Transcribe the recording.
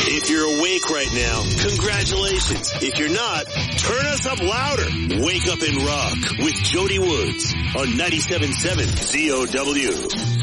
If you're awake right now, congratulations. If you're not, turn us up louder. Wake up and rock with Jody Woods on 97.7 COW.